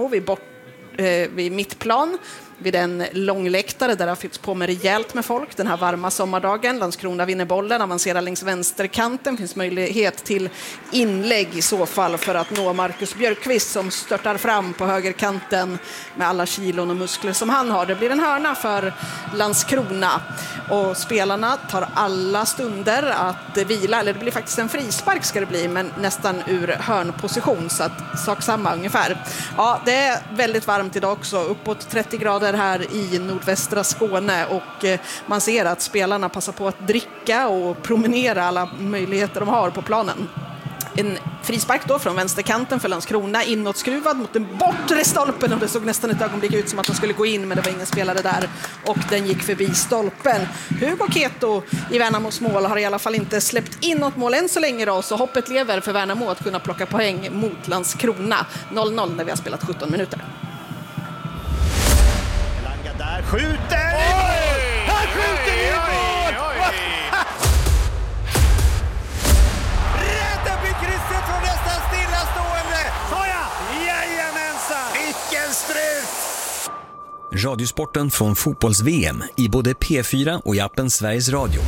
Värnamo vid mittplan, vid en långläktare där det har fyllts på med rejält med folk den här varma sommardagen. Landskrona vinner bollen, avancerar längs vänsterkanten. Finns möjlighet till inlägg i så fall för att nå Marcus Björkqvist som störtar fram på högerkanten med alla kilon och muskler som han har. Det blir en hörna för Landskrona och spelarna tar alla stunder att vila, eller det blir faktiskt en frispark ska det bli, men nästan ur hörnposition, så att sak samma ungefär. Ja, det är väldigt varmt idag också, uppåt 30 grader här i nordvästra Skåne, och man ser att spelarna passar på att dricka och promenera alla möjligheter de har på planen. En frispark då från vänsterkanten för Landskrona, inåtskruvad mot den bortre stolpen, och det såg nästan ett ögonblick ut som att den skulle gå in, men det var ingen spelare där och den gick förbi stolpen. Hugo Keto i Värnamos mål har i alla fall inte släppt in något mål än så länge då, så hoppet lever för Värnamo att kunna plocka poäng mot Landskrona. 0-0 när vi har spelat 17 minuter. Elanga där skjuter! Han skjuter i mål! Rädda blir krysset från nästan stillastående! Såja! Jajamensan! Vilken strut! Radiosporten från fotbolls-VM i både P4 och i appen Sveriges Radio.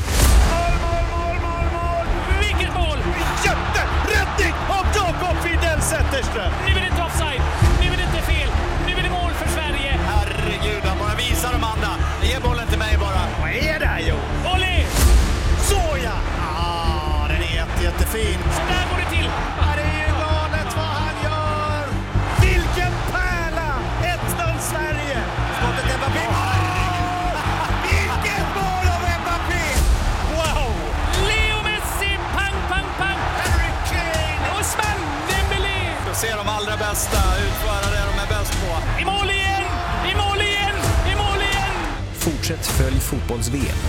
Mål! Vilket mål! Jätteräddning av Jakob Widell Zetterström! Nu är det inte offside, nu är det inte fel, nu är det mål för Sverige. Herregud, han bara visar de andra. Ge bollen till mig bara. Vad är det här, Jo? Olli! Såja! Den är jättefin. Så där går det till. Det är ju galet vad han gör! Vilken pärla! 1-0 Sverige! Skottet Mbappé. Vilket mål av Mbappé! Wow! Leo Messi, pang, pang, pang. Harry Kane! Ousmane Dembélé. Då ser de allra bästa utföra det de är bäst på. I mål igen, i mål igen, i mål igen. Fortsätt följ fotbolls-VM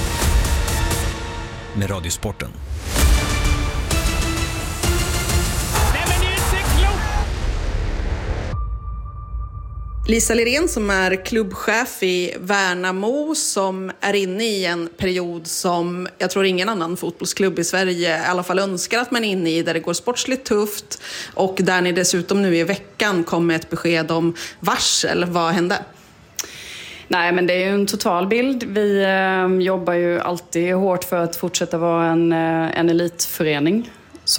med Radiosporten. Nej, men det är inte klokt. Lisa Lirén som är klubbchef i Värnamo, som är inne i en period som jag tror ingen annan fotbollsklubb i Sverige i alla fall önskar att man är inne i, där det går sportsligt tufft och där ni dessutom nu i veckan kom med ett besked om varsel. Vad hände? Nej, men det är ju en total bild. Vi jobbar ju alltid hårt för att fortsätta vara en elitförening.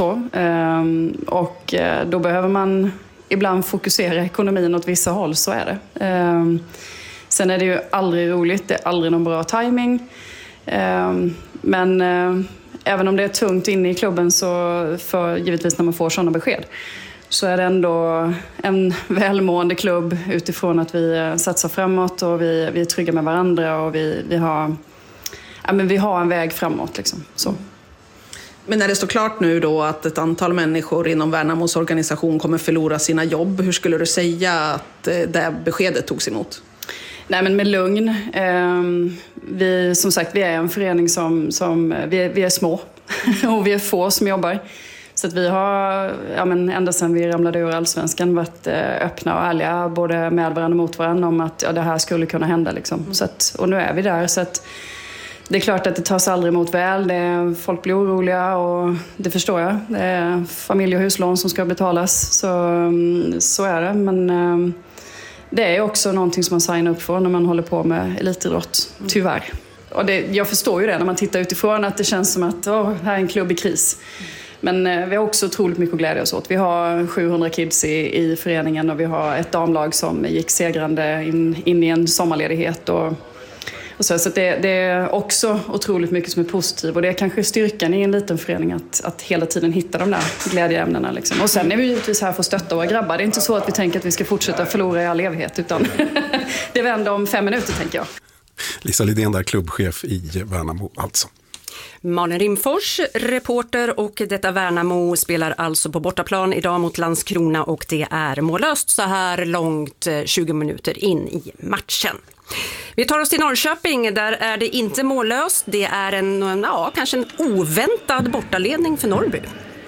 Och då behöver man ibland fokusera ekonomin åt vissa håll, så är det. Sen är det ju aldrig roligt, det är aldrig någon bra timing. Men även om det är tungt inne i klubben, så för givetvis när man får sådana besked, så är det ändå en välmående klubb utifrån att vi satsar framåt och vi är trygga med varandra och vi har en väg framåt liksom. Så. Men när det står klart nu då att ett antal människor inom Värnamos organisation kommer förlora sina jobb, hur skulle du säga att det beskedet togs emot? Nej, men med lugn. Vi, som sagt, vi är en förening som vi är små och vi är få som jobbar. Så att vi har, ända sedan vi ramlade ur Allsvenskan, varit öppna och ärliga både med varandra och mot varandra om att det här skulle kunna hända. Liksom. Så att, och nu är vi där. Så att det är klart att det tas aldrig emot väl. Folk blir oroliga och det förstår jag. Det är familj- och huslån som ska betalas. Så är det. Men det är också någonting som man signar upp för när man håller på med elitidrott. Tyvärr. Och jag förstår ju det när man tittar utifrån, att det känns som att här är en klubb i kris. Men vi har också otroligt mycket att glädja oss åt. Vi har 700 kids i föreningen och vi har ett damlag som gick segrande in i en sommarledighet. Och så det är också otroligt mycket som är positivt. Och det är kanske styrkan i en liten förening att hela tiden hitta de där glädjeämnena. Liksom. Och sen är vi givetvis här för att stötta våra grabbar. Det är inte så att vi tänker att vi ska fortsätta förlora i all evighet, utan det vänder om 5 minuter, tänker jag. Lisa Lidén där, klubbchef i Värnamo alltså. Malin Rimfors, reporter, och detta Värnamo spelar alltså på bortaplan idag mot Landskrona och det är mållöst så här långt 20 minuter in i matchen. Vi tar oss till Norrköping, där är det inte mållöst. Det är kanske en oväntad bortaledning för Norrby.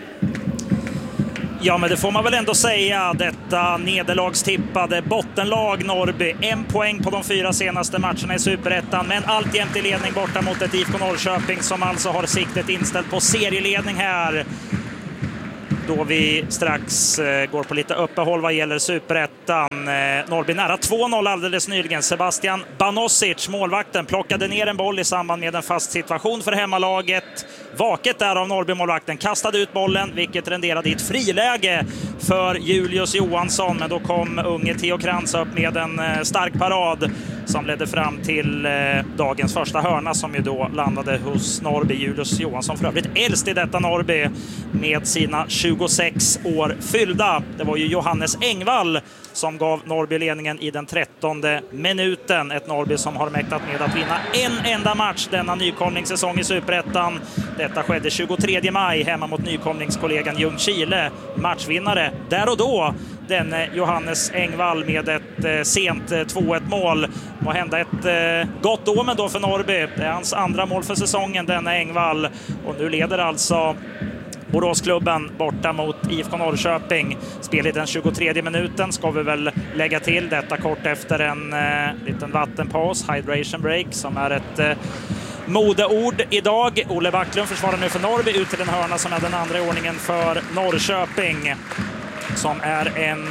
Ja, men det får man väl ändå säga. Detta nederlagstippade bottenlag Norrby. 1 poäng på de 4 senaste matcherna i Superettan, men alltjämt i ledning borta mot ett IFK Norrköping som alltså har siktet inställt på serieledning här. då vi strax går på lite uppehåll vad gäller Superettan. Norrby nära 2-0 alldeles nyligen. Sebastian Banosic, målvakten, plockade ner en boll i samband med en fast situation för hemmalaget. Vaket där av Norrby-målvakten, kastade ut bollen, vilket renderade i ett friläge för Julius Johansson. Men då kom unge Theo Krantz upp med en stark parad som ledde fram till dagens första hörna, som ju då landade hos Norrby. Julius Johansson för övrigt äldst i detta Norrby med sina 26 år fyllda. Det var ju Johannes Engvall som gav Norrby ledningen i den 13:e minuten. Ett Norrby som har mäktat med att vinna en enda match denna nykomlingssäsong i Superettan. Detta skedde 23 maj hemma mot nykomlingskollegan Ljungskile. Matchvinnare där och då, den Johannes Engvall med ett sent 2-1 mål. Må hända ett gott omen då för Norrby. Det är hans andra mål för säsongen, denna Engvall. Och nu leder alltså Boråsklubben borta mot IFK Norrköping. Spel i den 23 minuten ska vi väl lägga till. Detta kort efter en liten vattenpaus, hydration break, som är ett modeord idag. Olle Backlund försvarar nu för Norrby ut till en hörna som är den andra i ordningen för Norrköping, som är en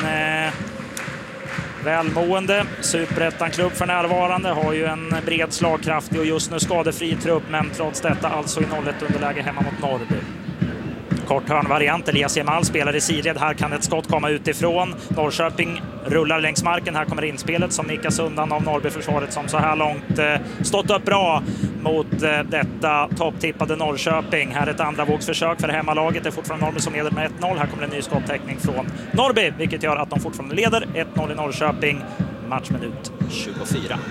välmående Superettan-klubb för närvarande. Har ju en bred, slagkraftig och just nu skadefri trupp, men trots detta alltså i 0-1 underläge hemma mot Norrby. Kort hörnvariant, Elias Jemal spelar i sidled. Här kan ett skott komma utifrån. Norrköping rullar längs marken. Här kommer inspelet som nickas undan av Norrby-försvaret, som så här långt stått upp bra mot detta topptippade Norrköping. Här ett andra vågsförsök för hemmalaget. Det är fortfarande Norrby som leder med 1-0. Här kommer en ny skottäckning från Norrby, vilket gör att de fortfarande leder 1-0 i Norrköping. Matchminut 24.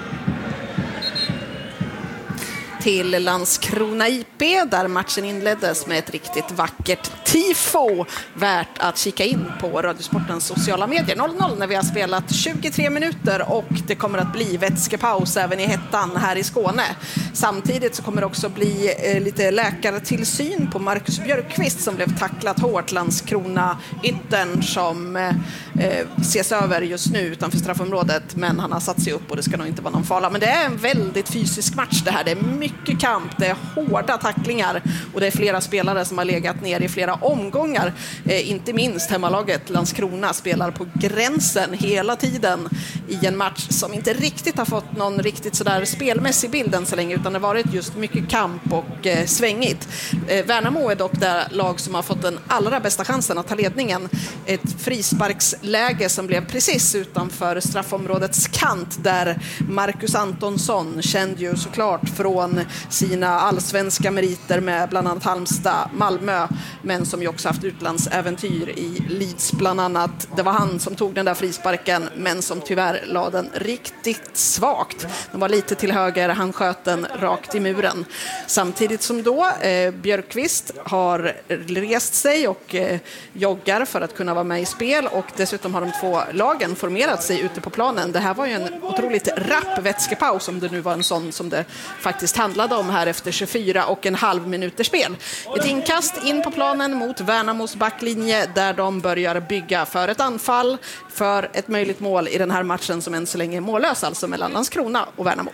Till Landskrona IP, där matchen inleddes med ett riktigt vackert tifo, värt att kika in på Radiosportens sociala medier. 0-0 när vi har spelat 23 minuter och det kommer att bli vätskepaus även i hettan här i Skåne. Samtidigt så kommer det också bli lite läkartillsyn på Marcus Björkqvist, som blev tacklat hårt. Landskrona yttern som ses över just nu utanför straffområdet, men han har satt sig upp och det ska nog inte vara någon fara. Men det är en väldigt fysisk match det här. Det är mycket kamp, det är hårda tacklingar och det är flera spelare som har legat ner i flera omgångar. Inte minst hemmalaget Landskrona spelar på gränsen hela tiden i en match som inte riktigt har fått någon riktigt sådär spelmässig bild än så länge, utan det har varit just mycket kamp och svängigt. Värnamo är dock det lag som har fått den allra bästa chansen att ta ledningen. Ett frisparksläge som blev precis utanför straffområdets kant, där Marcus Antonsson, känd ju såklart från sina allsvenska meriter med bland annat Halmstad, Malmö, men som ju också haft utlandsäventyr i Leeds bland annat. Det var han som tog den där frisparken, men som tyvärr la den riktigt svagt. Den var lite till höger, han sköt den rakt i muren. Samtidigt som då Björkqvist har rest sig och joggar för att kunna vara med i spel, och dessutom har de två lagen formerat sig ute på planen. Det här var ju en otroligt rapp vätskepaus, om det nu var en sån som det faktiskt handlade om här efter 24,5 minuters spel. Ett inkast in på planen mot Värnamos backlinje, där de börjar bygga för ett anfall för ett möjligt mål i den här matchen som än så länge är mållös, alltså mellan Landskrona och Värnamo.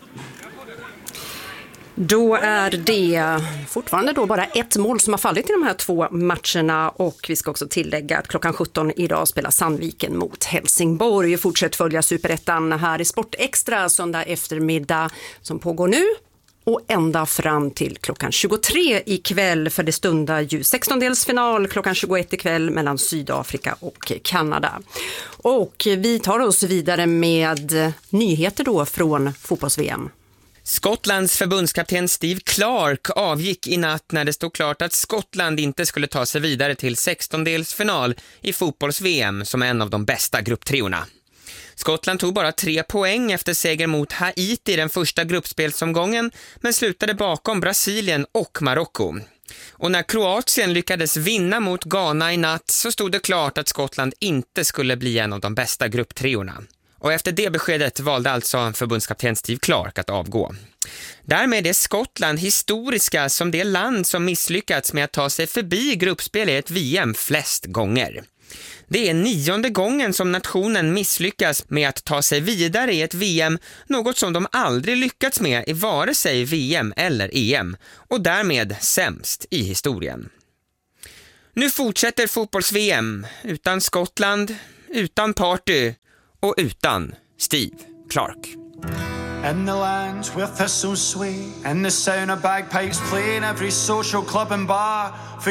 Då är det fortfarande då bara ett mål som har fallit i de här två matcherna, och vi ska också tillägga att klockan 17 idag spelar Sandviken mot Helsingborg. Fortsätt följa Superettan här i Sport Extra söndag eftermiddag som pågår nu och ända fram till klockan 23 ikväll, för det stundar ju 16-delsfinal klockan 21 ikväll mellan Sydafrika och Kanada. Och vi tar oss vidare med nyheter då från fotbolls-VM. Skottlands förbundskapten Steve Clark avgick i natt när det stod klart att Skottland inte skulle ta sig vidare till 16-delsfinal i fotbolls-VM som en av de bästa grupptriorna. Skottland tog bara 3 poäng efter seger mot Haiti i den första gruppspelsomgången, men slutade bakom Brasilien och Marocko. Och när Kroatien lyckades vinna mot Ghana i natt så stod det klart att Skottland inte skulle bli en av de bästa grupptriorna. Och efter det beskedet valde alltså förbundskapten Steve Clark att avgå. Därmed är Skottland historiska som det land som misslyckats med att ta sig förbi gruppspel i ett VM flest gånger. Det är 9:e gången som nationen misslyckas med att ta sig vidare i ett VM, något som de aldrig lyckats med i vare sig VM eller EM, och därmed sämst i historien. Nu fortsätter fotbolls-VM utan Skottland, utan Party och utan Steve Clark. In the lands where thistles sway and the sound of bagpipes play in every social club and bar.